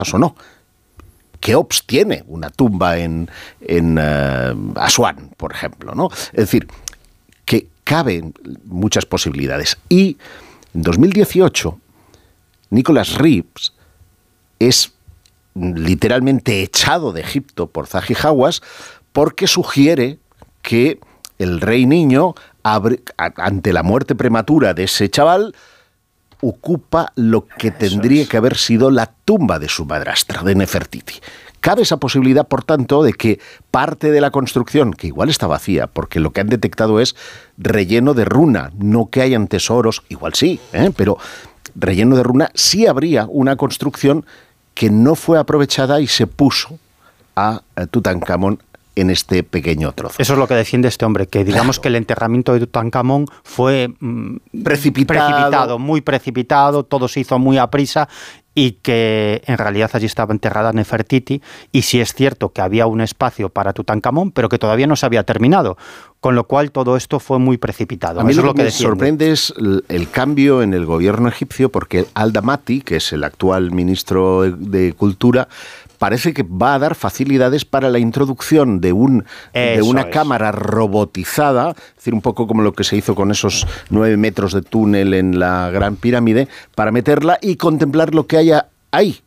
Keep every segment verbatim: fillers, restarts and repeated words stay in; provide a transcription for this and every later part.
o no. Keops tiene una tumba en, en uh, Asuán, por ejemplo, ¿no? Es decir, que caben muchas posibilidades. Y en dos mil dieciocho, Nicholas Reeves es literalmente echado de Egipto por Zahi Hawass porque sugiere que el rey niño, abre, ante la muerte prematura de ese chaval, ocupa lo que Eso tendría es. que haber sido la tumba de su madrastra, de Nefertiti. Cabe esa posibilidad, por tanto, de que parte de la construcción, que igual está vacía, porque lo que han detectado es relleno de runa, no que hayan tesoros, igual sí, ¿eh? pero relleno de runa, sí habría una construcción que no fue aprovechada y se puso a Tutankamón en este pequeño trozo. Eso es lo que defiende este hombre, que digamos claro. que el enterramiento de Tutankamón fue mmm, precipitado. precipitado, muy precipitado, todo se hizo muy a prisa y que en realidad allí estaba enterrada Nefertiti, y sí es cierto que había un espacio para Tutankamón, pero que todavía no se había terminado, con lo cual todo esto fue muy precipitado. A mí Eso lo es lo que que me defiende. sorprende es el, el cambio en el gobierno egipcio, porque Al-Damati, que es el actual ministro de Cultura, parece que va a dar facilidades para la introducción de, un, de una es. cámara robotizada, es decir, un poco como lo que se hizo con esos nueve metros de túnel en la Gran Pirámide, para meterla y contemplar lo que haya ahí.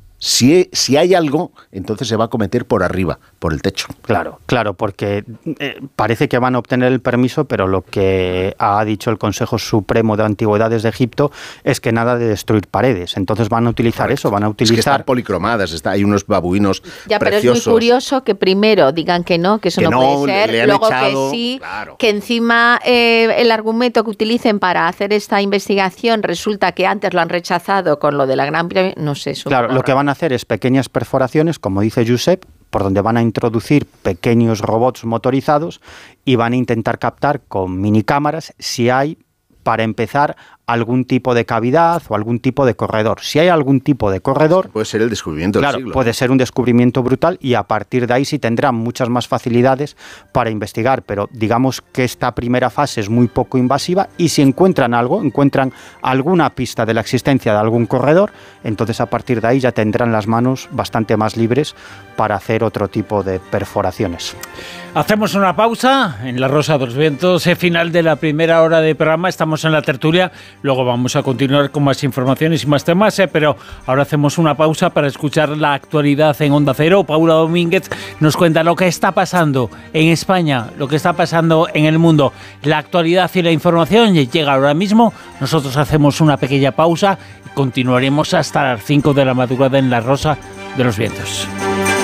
Si, si hay algo, entonces se va a cometer por arriba, por el techo. Claro, claro, porque eh, parece que van a obtener el permiso, pero lo que ha dicho el Consejo Supremo de Antigüedades de Egipto es que nada de destruir paredes. Entonces van a utilizar Correcto. eso, van a utilizar... Es que están policromadas, está, hay unos babuinos ya, preciosos. Pero es muy curioso que primero digan que no, que eso que no, no puede ser, luego echado, que sí, claro. que encima eh, el argumento que utilicen para hacer esta investigación resulta que antes lo han rechazado con lo de la Gran Pirámide, no sé. Claro, lo que van a hacer es pequeñas perforaciones, como dice Josep, por donde van a introducir pequeños robots motorizados y van a intentar captar con minicámaras si hay, para empezar, algún tipo de cavidad o algún tipo de corredor. Si hay algún tipo de corredor... Puede ser el descubrimiento claro, del siglo. Puede ser un descubrimiento brutal y a partir de ahí sí tendrán muchas más facilidades para investigar, pero digamos que esta primera fase es muy poco invasiva y si encuentran algo, encuentran alguna pista de la existencia de algún corredor, entonces a partir de ahí ya tendrán las manos bastante más libres para hacer otro tipo de perforaciones. Hacemos una pausa en La Rosa de los Vientos, el final de la primera hora de programa, estamos en la tertulia. Luego vamos a continuar con más informaciones y más temas, eh, pero ahora hacemos una pausa para escuchar la actualidad en Onda Cero. Paula Domínguez nos cuenta lo que está pasando en España, lo que está pasando en el mundo. La actualidad y la información llega ahora mismo. Nosotros hacemos una pequeña pausa y continuaremos hasta las cinco de la madrugada en La Rosa de los Vientos.